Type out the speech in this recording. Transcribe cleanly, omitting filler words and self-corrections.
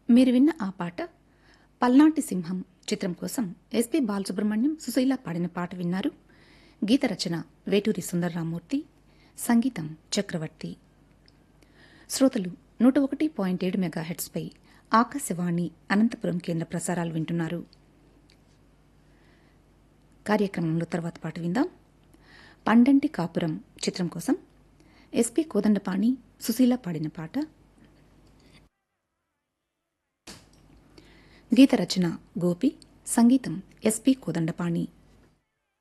మీరు విన్న ఆ పాట పల్నాటి సింహం చిత్రం కోసం ఎస్పి బాలసుబ్రహ్మణ్యం సుశీల పాడిన పాట విన్నారు. గీత రచన వేటూరి సుందరరామూర్తి, సంగీతం చక్రవర్తి. శ్రోతలు 101.7 మెగాహెట్స్పై ఆకాశవాణి అనంతపురం కేంద్ర ప్రసారాలు వింటున్నారు. కార్యక్రమంలో తర్వాత పాట విందాం. పండంటి కాపురం చిత్రం కోసం ఎస్పి కోదండపాణి సుశీల పాడిన పాట. గీత రచన గోపి, సంగీతం ఎస్పి కోదండపాణి.